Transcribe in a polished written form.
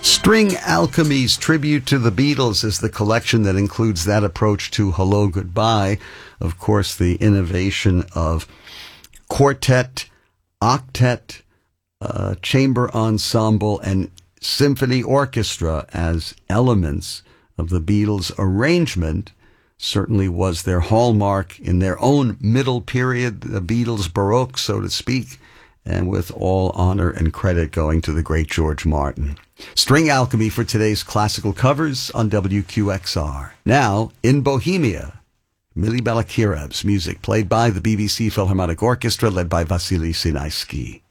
String Alchemy's Tribute to the Beatles is the collection that includes that approach to Hello Goodbye. Of course, the innovation of quartet, octet, chamber ensemble, and symphony orchestra as elements of the Beatles' arrangement certainly was their hallmark in their own middle period, the Beatles Baroque, so to speak, and with all honor and credit going to the great George Martin. String Alchemy for today's classical covers on WQXR. Now, in Bohemia, Mili Balakirev's music played by the BBC Philharmonic Orchestra led by Vasily Sinaisky.